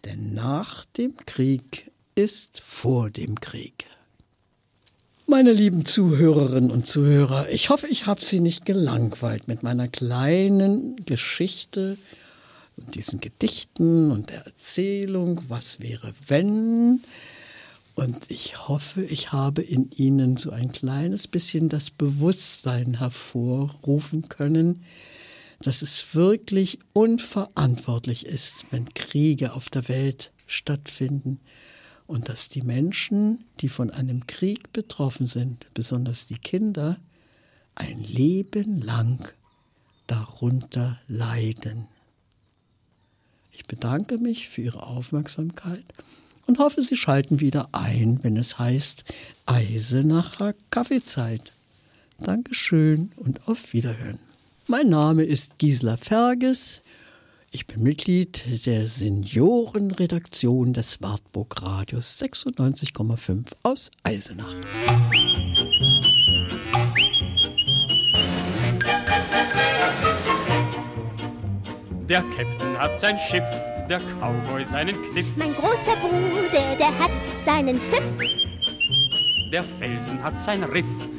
Denn nach dem Krieg ist vor dem Krieg. Meine lieben Zuhörerinnen und Zuhörer, ich hoffe, ich habe Sie nicht gelangweilt mit meiner kleinen Geschichte und diesen Gedichten und der Erzählung, was wäre wenn. Und ich hoffe, ich habe in Ihnen so ein kleines bisschen das Bewusstsein hervorrufen können, dass es wirklich unverantwortlich ist, wenn Kriege auf der Welt stattfinden und dass die Menschen, die von einem Krieg betroffen sind, besonders die Kinder, ein Leben lang darunter leiden. Ich bedanke mich für Ihre Aufmerksamkeit und hoffe, Sie schalten wieder ein, wenn es heißt Eisenacher Kaffeezeit. Dankeschön und auf Wiederhören. Mein Name ist Gisela Ferges. Ich bin Mitglied der Seniorenredaktion des Wartburg Radios 96,5 aus Eisenach. Der Captain hat sein Schiff, der Cowboy seinen Kniff. Mein großer Bruder, der hat seinen Pfiff. Der Felsen hat sein Riff,